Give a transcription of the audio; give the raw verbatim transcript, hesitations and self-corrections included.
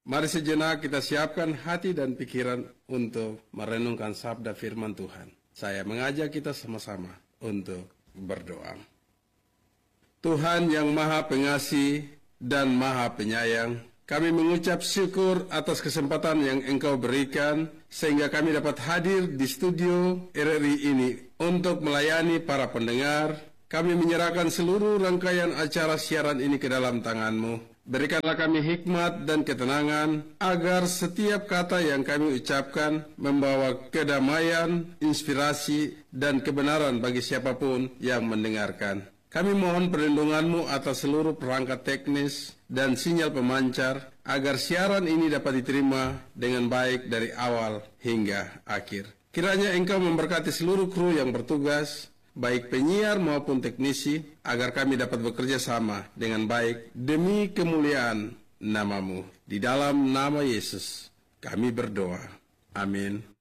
Mari sejenak kita siapkan hati dan pikiran untuk merenungkan sabda firman Tuhan. Saya mengajak kita sama-sama untuk berdoa. Tuhan yang Maha Pengasih dan Maha Penyayang, kami mengucap syukur atas kesempatan yang Engkau berikan sehingga kami dapat hadir di studio R R I ini untuk melayani para pendengar. Kami menyerahkan seluruh rangkaian acara siaran ini ke dalam tangan-Mu. Berikanlah kami hikmat dan ketenangan, agar setiap kata yang kami ucapkan membawa kedamaian, inspirasi, dan kebenaran bagi siapapun yang mendengarkan. Kami mohon perlindungan-Mu atas seluruh perangkat teknis dan sinyal pemancar, agar siaran ini dapat diterima dengan baik dari awal hingga akhir. Kiranya Engkau memberkati seluruh kru yang bertugas, baik penyiar maupun teknisi, agar kami dapat bekerja sama dengan baik demi kemuliaan nama-Mu. Di dalam nama Yesus kami berdoa. Amin.